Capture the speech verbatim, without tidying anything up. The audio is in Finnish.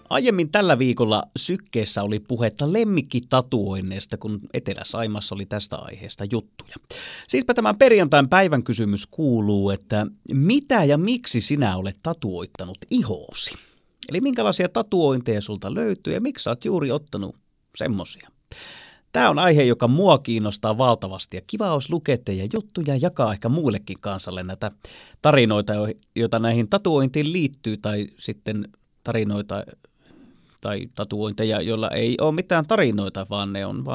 Aiemmin tällä viikolla Sykkeessä oli puhetta lemmikkitatuoinneista, kun Etelä-Saimassa oli tästä aiheesta juttuja. Siispä tämän perjantain päivän kysymys kuuluu, että mitä ja miksi sinä olet tatuoittanut ihoosi? Eli minkälaisia tatuointeja sulta löytyy ja miksi sä oot juuri ottanut semmosia? Tämä on aihe, joka mua kiinnostaa valtavasti ja kiva olisi lukea teidän juttuja ja jakaa ehkä muillekin kansalle näitä tarinoita, joita näihin tatuointiin liittyy tai sitten tarinoita tai tatuointeja, joilla ei ole mitään tarinoita, vaan ne on vaan